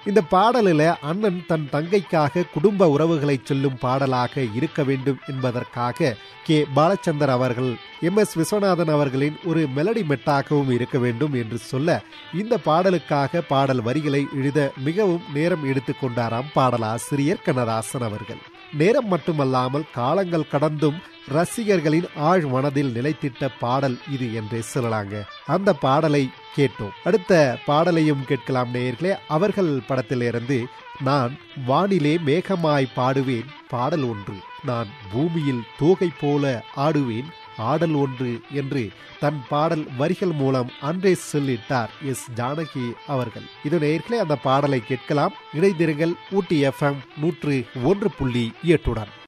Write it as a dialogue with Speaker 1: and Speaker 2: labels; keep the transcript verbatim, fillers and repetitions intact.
Speaker 1: இந்த பாடலில் அண்ணன் தன் தங்கைக்காக குடும்ப உறவுகளை சொல்லும் பாடலாக இருக்க வேண்டும் என்பதற்காக கே பாலச்சந்தர் அவர்கள் எம் எஸ் விஸ்வநாதன் அவர்களின் ஒரு மெலடி மெட்டாகவும் இருக்க வேண்டும் என்று சொல்ல இந்த பாடலுக்காக பாடல் வரிகளை எழுத மிகவும் நேரம் எடுத்துக்கொண்டாராம் பாடலாசிரியர் கண்ணதாசன் அவர்கள். நேரம் மட்டுமல்லாமல் காலங்கள் கடந்தும் ரசிகர்களின் ஆழ் மனதில் நிலைத்திட்ட பாடல் இது என்றே சொல்லலாங்க. அந்த பாடலை கேட்டோம். அடுத்த பாடலையும் கேட்கலாம் நேயர்களே. அவர்கள் படத்திலிருந்து நான் வானிலே மேகமாய் பாடுவேன் பாடல் ஒன்று, நான் பூமியில் தோகை போல ஆடுவேன் ஆடல் ஒன்று என்று தன் பாடல் வரிகள் மூலம் அன்றே சொல்லிட்டார் எஸ் ஜானகி அவர்கள். இது நேயர்களே, அந்த பாடலை கேட்கலாம். இணைந்திருங்கள் ஊட்டி எஃப் எம் நூற்று ஒன்று புள்ளி எட்டுடன்.